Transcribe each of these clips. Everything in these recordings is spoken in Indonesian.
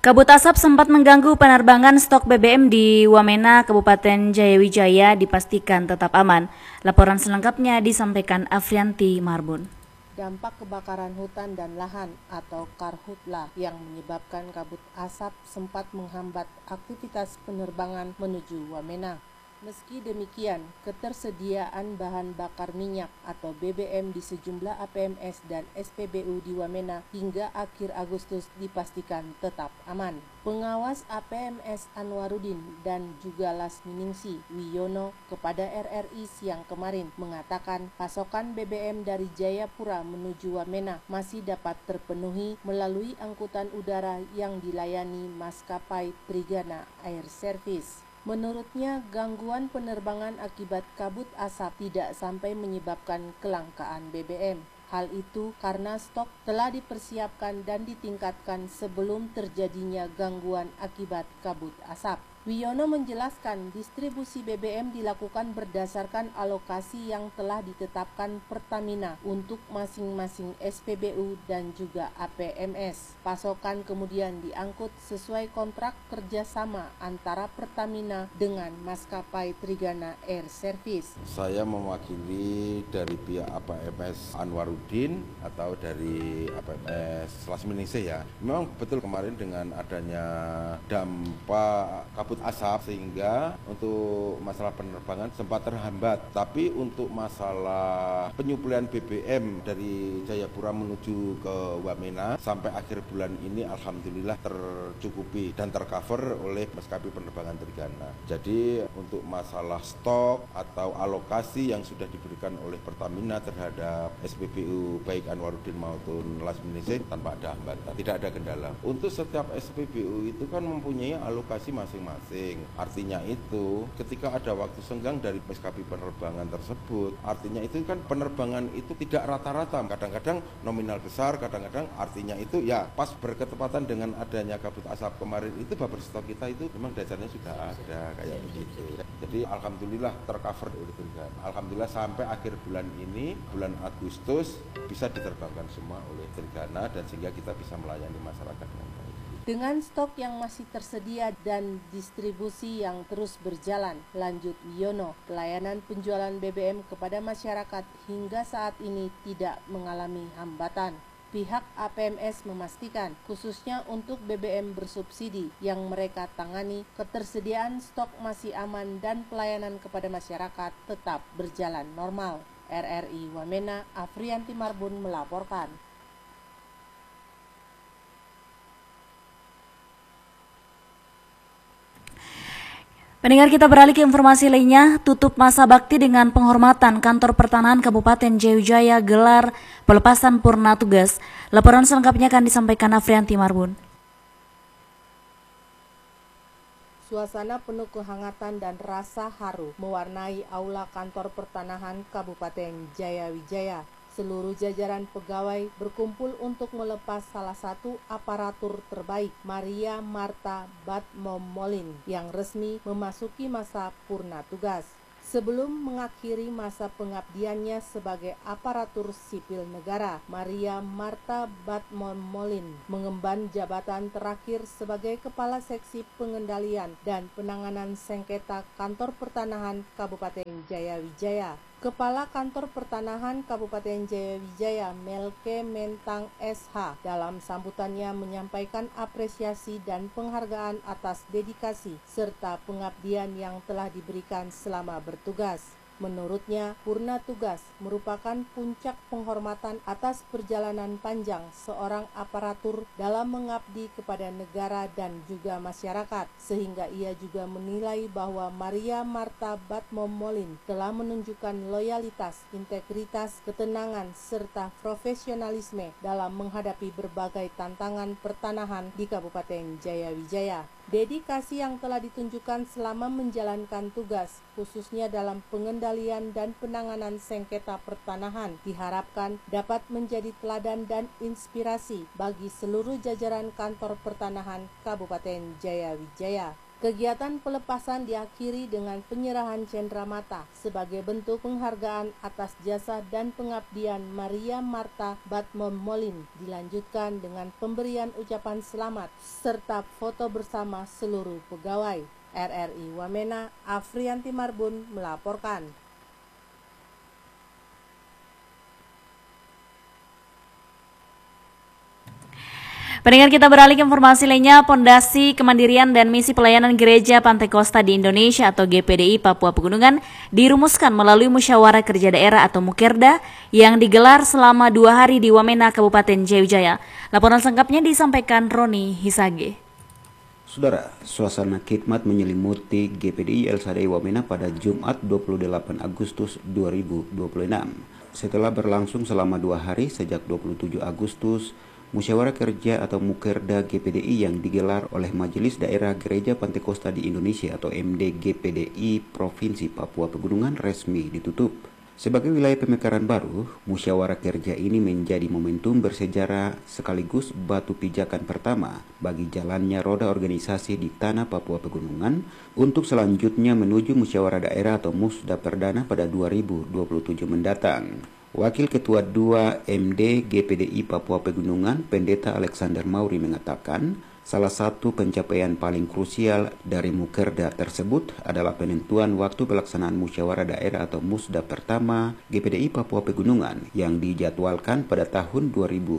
Kabut asap sempat mengganggu penerbangan stok BBM di Wamena, Kabupaten Jayawijaya dipastikan tetap aman. Laporan selengkapnya disampaikan Afrianti Marbun. Dampak kebakaran hutan dan lahan atau karhutlah yang menyebabkan kabut asap sempat menghambat aktivitas penerbangan menuju Wamena. Meski demikian, ketersediaan bahan bakar minyak atau BBM di sejumlah APMS dan SPBU di Wamena hingga akhir Agustus dipastikan tetap aman. Pengawas APMS Anwarudin dan juga Lasminingsi Wiyono kepada RRI siang kemarin mengatakan pasokan BBM dari Jayapura menuju Wamena masih dapat terpenuhi melalui angkutan udara yang dilayani maskapai Trigana Air Service. Menurutnya, gangguan penerbangan akibat kabut asap tidak sampai menyebabkan kelangkaan BBM. Hal itu karena stok telah dipersiapkan dan ditingkatkan sebelum terjadinya gangguan akibat kabut asap. Wiyono menjelaskan distribusi BBM dilakukan berdasarkan alokasi yang telah ditetapkan Pertamina untuk masing-masing SPBU dan juga APMS. Pasokan kemudian diangkut sesuai kontrak kerjasama antara Pertamina dengan maskapai Trigana Air Service. Saya mewakili dari pihak APMS Anwarudin atau dari APMS Lasminingsi ya. Memang betul kemarin dengan adanya dampak kabut asap sehingga untuk masalah penerbangan sempat terhambat. Tapi untuk masalah penyuplaian BBM dari Jayapura menuju ke Wamena sampai akhir bulan ini alhamdulillah tercukupi dan tercover oleh maskapai penerbangan Trigana. Jadi untuk masalah stok atau alokasi yang sudah diberikan oleh Pertamina terhadap SPBU baik Anwarudin maupun Lasminingsi tanpa ada hambatan, tidak ada kendala. Untuk setiap SPBU itu kan mempunyai alokasi masing-masing. Artinya itu ketika ada waktu senggang dari maskapai penerbangan tersebut, artinya itu kan penerbangan itu tidak rata-rata, kadang-kadang nominal besar, kadang-kadang artinya itu ya pas berketepatan dengan adanya kabut asap kemarin itu buffer stok kita itu memang dasarnya sudah ada kayak begitu. Jadi alhamdulillah tercover oleh Trigana. Alhamdulillah sampai akhir bulan ini, bulan Agustus bisa diterbangkan semua oleh Trigana dan sehingga kita bisa melayani masyarakat dengan baik. Dengan stok yang masih tersedia dan distribusi yang terus berjalan, lanjut Wiyono, pelayanan penjualan BBM kepada masyarakat hingga saat ini tidak mengalami hambatan. Pihak APMS memastikan, khususnya untuk BBM bersubsidi yang mereka tangani, ketersediaan stok masih aman dan pelayanan kepada masyarakat tetap berjalan normal. RRI Wamena, Afrianti Marbun melaporkan. Pendengar, kita beralih ke informasi lainnya. Tutup masa bakti dengan penghormatan Kantor Pertanahan Kabupaten Jayawijaya gelar pelepasan purna tugas. Laporan selengkapnya akan disampaikan Afrianti Marbun. Suasana penuh kehangatan dan rasa haru mewarnai aula Kantor Pertanahan Kabupaten Jayawijaya. Seluruh jajaran pegawai berkumpul untuk melepas salah satu aparatur terbaik, Maria Marta Batmomolin, yang resmi memasuki masa purna tugas. Sebelum mengakhiri masa pengabdiannya sebagai aparatur sipil negara, Maria Marta Batmomolin mengemban jabatan terakhir sebagai Kepala Seksi Pengendalian dan Penanganan Sengketa Kantor Pertanahan Kabupaten Jayawijaya. Kepala Kantor Pertanahan Kabupaten Jayawijaya, Melke Mentang SH, dalam sambutannya menyampaikan apresiasi dan penghargaan atas dedikasi serta pengabdian yang telah diberikan selama bertugas. Menurutnya, purna tugas merupakan puncak penghormatan atas perjalanan panjang seorang aparatur dalam mengabdi kepada negara dan juga masyarakat, sehingga ia juga menilai bahwa Maria Marta Batmomolin telah menunjukkan loyalitas, integritas, ketenangan, serta profesionalisme dalam menghadapi berbagai tantangan pertanahan di Kabupaten Jayawijaya. Dedikasi yang telah ditunjukkan selama menjalankan tugas, khususnya dalam pengendalian dan penanganan sengketa pertanahan, diharapkan dapat menjadi teladan dan inspirasi bagi seluruh jajaran Kantor Pertanahan Kabupaten Jayawijaya. Kegiatan pelepasan diakhiri dengan penyerahan cenderamata sebagai bentuk penghargaan atas jasa dan pengabdian Maria Marta Batmon-Molin. Dilanjutkan dengan pemberian ucapan selamat serta foto bersama seluruh pegawai. RRI Wamena, Afrianti Marbun melaporkan. Pendengar, kita beralih ke informasi lainnya. Pondasi Kemandirian dan Misi Pelayanan Gereja Pantai Kosta di Indonesia atau GPDI Papua Pegunungan dirumuskan melalui Musyawarah Kerja Daerah atau Mukerda yang digelar selama 2 hari di Wamena, Kabupaten Jaya Wijaya. Laporan selengkapnya disampaikan Roni Hisage. Saudara, suasana khidmat menyelimuti GPDI El Sadai Wamena pada Jumat 28 Agustus 2026. Setelah berlangsung selama 2 hari sejak 27 Agustus, Musyawarah Kerja atau Mukerda GPDI yang digelar oleh Majelis Daerah Gereja Pantai Kosta di Indonesia atau MDGPDI Provinsi Papua Pegunungan resmi ditutup. Sebagai wilayah pemekaran baru, musyawarah kerja ini menjadi momentum bersejarah sekaligus batu pijakan pertama bagi jalannya roda organisasi di tanah Papua Pegunungan untuk selanjutnya menuju musyawarah daerah atau musda perdana pada 2027 mendatang. Wakil Ketua 2 MD GPDI Papua Pegunungan, Pendeta Alexander Mauri mengatakan, salah satu pencapaian paling krusial dari Mukerda tersebut adalah penentuan waktu pelaksanaan musyawarah daerah atau musda pertama GPDI Papua Pegunungan yang dijadwalkan pada tahun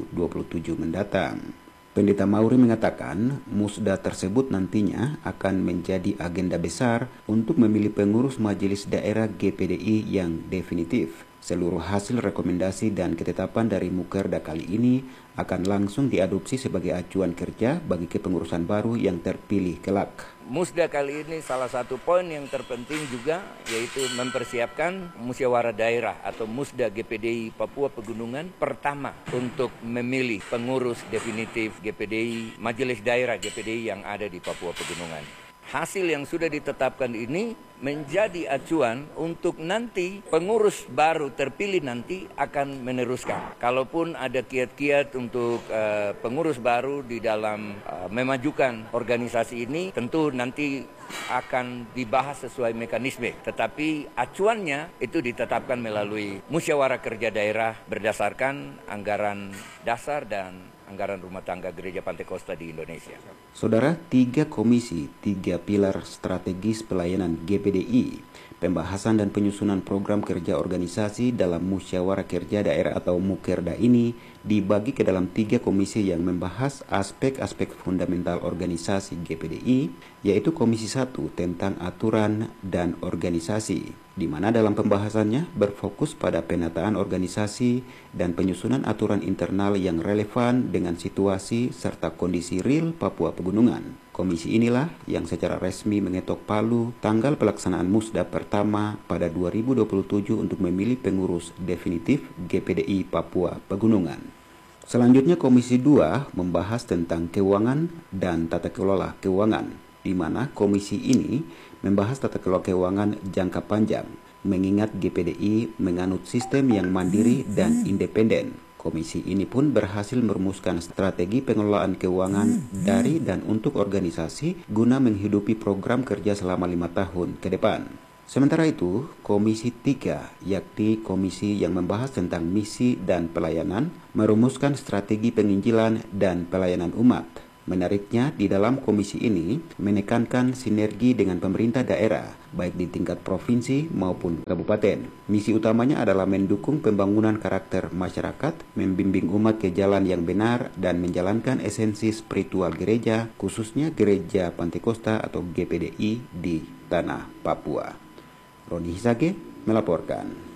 2027 mendatang. Pendeta Mauri mengatakan, musda tersebut nantinya akan menjadi agenda besar untuk memilih pengurus majelis daerah GPDI yang definitif. Seluruh hasil rekomendasi dan ketetapan dari Mukerda kali ini akan langsung diadopsi sebagai acuan kerja bagi kepengurusan baru yang terpilih kelak. Musda kali ini salah satu poin yang terpenting juga yaitu mempersiapkan musyawarah daerah atau musda GPDI Papua Pegunungan pertama untuk memilih pengurus definitif GPDI, majelis daerah GPDI yang ada di Papua Pegunungan. Hasil yang sudah ditetapkan ini menjadi acuan untuk nanti pengurus baru terpilih nanti akan meneruskan. Kalaupun ada kiat-kiat untuk pengurus baru di dalam memajukan organisasi ini, tentu nanti akan dibahas sesuai mekanisme. Tetapi acuannya itu ditetapkan melalui musyawarah kerja daerah berdasarkan anggaran dasar dan anggaran rumah tangga Gereja Pantai Kosta di Indonesia. Saudara, 3 komisi, 3 pilar strategis pelayanan GPDI, pembahasan dan penyusunan program kerja organisasi dalam musyawarah kerja daerah atau Mukerda ini dibagi ke dalam 3 komisi yang membahas aspek-aspek fundamental organisasi GPDI, yaitu Komisi 1 tentang aturan dan organisasi, di mana dalam pembahasannya berfokus pada penataan organisasi dan penyusunan aturan internal yang relevan dengan situasi serta kondisi real Papua Pegunungan. Komisi inilah yang secara resmi mengetok palu tanggal pelaksanaan musda pertama pada 2027 untuk memilih pengurus definitif GPDI Papua Pegunungan. Selanjutnya Komisi 2 membahas tentang keuangan dan tata kelola keuangan, di mana komisi ini membahas tata kelola keuangan jangka panjang, mengingat GPDI menganut sistem yang mandiri dan independen. Komisi ini pun berhasil merumuskan strategi pengelolaan keuangan dari dan untuk organisasi guna menghidupi program kerja selama 5 tahun ke depan. Sementara itu, Komisi 3, yakni komisi yang membahas tentang misi dan pelayanan, merumuskan strategi penginjilan dan pelayanan umat. Menariknya, di dalam komisi ini menekankan sinergi dengan pemerintah daerah, baik di tingkat provinsi maupun kabupaten. Misi utamanya adalah mendukung pembangunan karakter masyarakat, membimbing umat ke jalan yang benar, dan menjalankan esensi spiritual gereja, khususnya Gereja Pantai Kosta atau GPDI di tanah Papua. Roni Hisage melaporkan.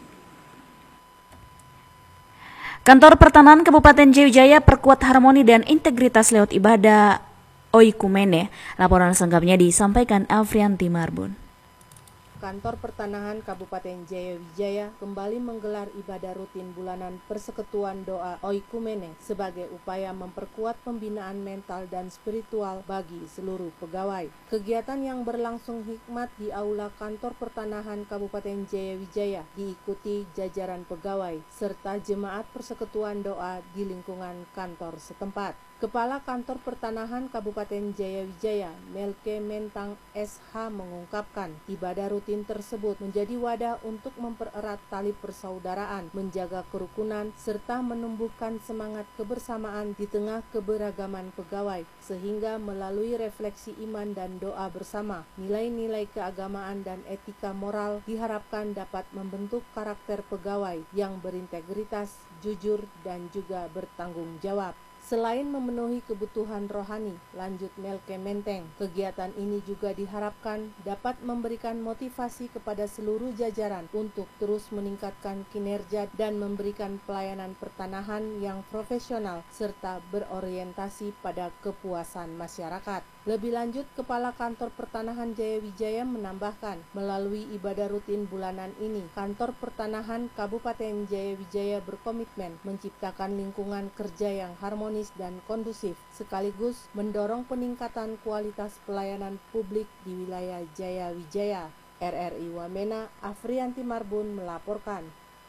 Kantor Pertanahan Kabupaten Jaya Wijaya perkuat harmoni dan integritas lewat ibadah oikumene. Laporan selengkapnya disampaikan Afrianti Marbun. Kantor Pertanahan Kabupaten Jaya Wijaya kembali menggelar ibadah rutin bulanan persekutuan doa oikumene sebagai upaya memperkuat pembinaan mental dan spiritual bagi seluruh pegawai. Kegiatan yang berlangsung hikmat di Aula Kantor Pertanahan Kabupaten Jaya Wijaya diikuti jajaran pegawai serta jemaat persekutuan doa di lingkungan kantor setempat. Kepala Kantor Pertanahan Kabupaten Jayawijaya, Melke Mentang SH mengungkapkan, ibadah rutin tersebut menjadi wadah untuk mempererat tali persaudaraan, menjaga kerukunan, serta menumbuhkan semangat kebersamaan di tengah keberagaman pegawai, sehingga melalui refleksi iman dan doa bersama, nilai-nilai keagamaan dan etika moral diharapkan dapat membentuk karakter pegawai yang berintegritas, jujur, dan juga bertanggung jawab. Selain memenuhi kebutuhan rohani, lanjut Melke Menteng, kegiatan ini juga diharapkan dapat memberikan motivasi kepada seluruh jajaran untuk terus meningkatkan kinerja dan memberikan pelayanan pertanahan yang profesional serta berorientasi pada kepuasan masyarakat. Lebih lanjut, Kepala Kantor Pertanahan Jayawijaya menambahkan, melalui ibadah rutin bulanan ini, Kantor Pertanahan Kabupaten Jayawijaya berkomitmen menciptakan lingkungan kerja yang harmonis dan kondusif, sekaligus mendorong peningkatan kualitas pelayanan publik di wilayah Jayawijaya. RRI Wamena, Afrianti Marbun melaporkan.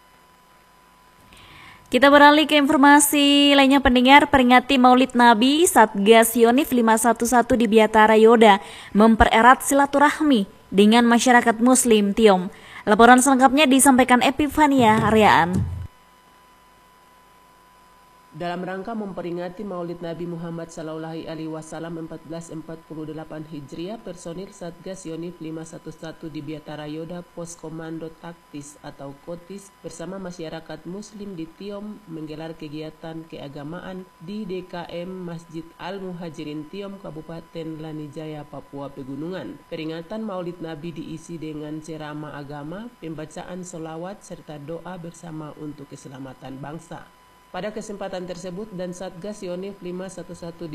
Kita beralih ke informasi lainnya pendengar. Peringati Maulid Nabi, Satgas Yonif 511 di Biatara Yoda mempererat silaturahmi dengan masyarakat Muslim Tiom. Laporan selengkapnya disampaikan Epifania Aryaan. Dalam rangka memperingati Maulid Nabi Muhammad SAW 1448 Hijriah, personil Satgas Yonif 511 di Biatara Yoda Pos Komando Taktis atau Kotis bersama masyarakat Muslim di Tiom menggelar kegiatan keagamaan di DKM Masjid Al-Muhajirin Tiom, Kabupaten Lanijaya, Papua Pegunungan. Peringatan Maulid Nabi diisi dengan ceramah agama, pembacaan sholawat, serta doa bersama untuk keselamatan bangsa. Pada kesempatan tersebut, dan Satgas Yonif 511 di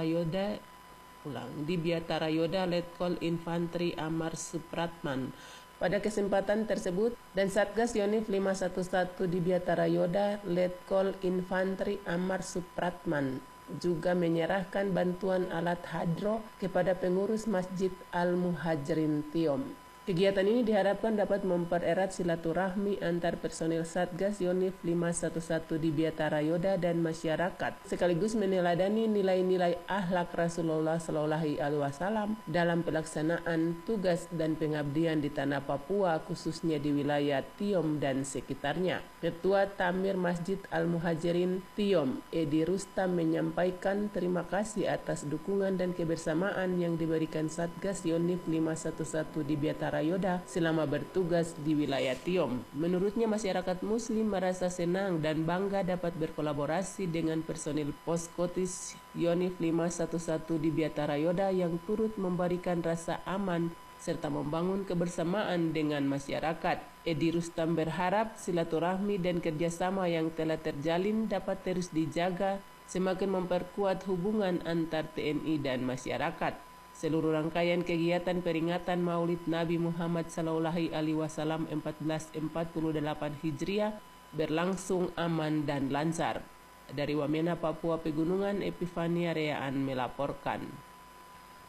Biatara Yoda Letkol Infantri Amar Supratman. Pada kesempatan tersebut, dan Satgas Yonif 511 di Biatara Yoda Letkol Infantri Amar Supratman juga menyerahkan bantuan alat hadro kepada pengurus Masjid Al-Muhajirin Tiom. Kegiatan ini diharapkan dapat mempererat silaturahmi antar personil Satgas Yonif 511 di Biatara Yoda dan masyarakat, sekaligus meneladani nilai-nilai akhlak Rasulullah SAW dalam pelaksanaan tugas dan pengabdian di tanah Papua, khususnya di wilayah Tiom dan sekitarnya. Ketua Tamir Masjid Al-Muhajirin Tiom, Edi Rustam, menyampaikan terima kasih atas dukungan dan kebersamaan yang diberikan Satgas Yonif 511 di Biatara Yoda selama bertugas di wilayah Tiom. Menurutnya, masyarakat Muslim merasa senang dan bangga dapat berkolaborasi dengan personil Pos Kotis Yonif 511 di Biatara Yoda yang turut memberikan rasa aman serta membangun kebersamaan dengan masyarakat. Edi Rustam berharap silaturahmi dan kerjasama yang telah terjalin dapat terus dijaga, semakin memperkuat hubungan antar TNI dan masyarakat. Seluruh rangkaian kegiatan peringatan Maulid Nabi Muhammad SAW 1448 Hijriah berlangsung aman dan lancar. Dari Wamena, Papua Pegunungan, Epifania Reaan melaporkan.